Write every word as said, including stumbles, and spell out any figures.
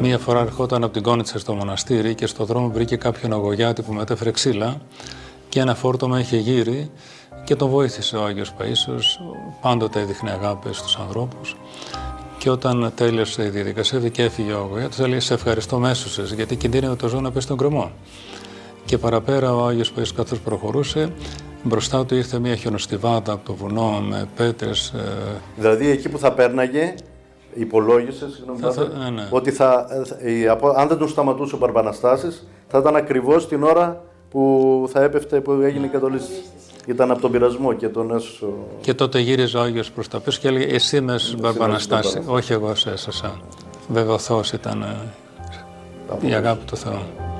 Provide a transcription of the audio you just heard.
Μία φορά ερχόταν από την Κόνιτσα στο μοναστήρι και στο δρόμο βρήκε κάποιον αγωγιάτη που μετέφερε ξύλα και ένα φόρτωμα είχε γύρει και τον βοήθησε ο Άγιος Παΐσιος, πάντοτε έδειχνε αγάπη στους ανθρώπους. Και όταν τέλειωσε η διαδικασία και έφυγε ο αγωγιάτης, έλεγε «Σε ευχαριστώ με έσωσες, γιατί κινδύνευε το ζώο να πέσει στον κρεμό». Και παραπέρα ο Άγιος Παΐσιος καθώς προχωρούσε, μπροστά του ήρθε μια χιονοστιβάδα από το βουνό με πέτρες. Ε... Δηλαδή εκεί που θα πέρναγε, υπολόγισε, συγγνώμη, θα, θα, ναι, ναι. ότι θα, η, αν δεν τον σταματούσε ο Παρπαναστάσης, θα ήταν ακριβώς την ώρα που θα έπεφτε, που έγινε η κατολίστη. Ήταν από τον πειρασμό και τον έσωσε. Και τότε γύριζε ο Άγιος προς τα πίσω και έλεγε «Εσύ με έσωσες, Παρπαναστάση, όχι εγώ σε έσωσα». Βέβαια ο Θεός ήταν η αγάπη του Θεού.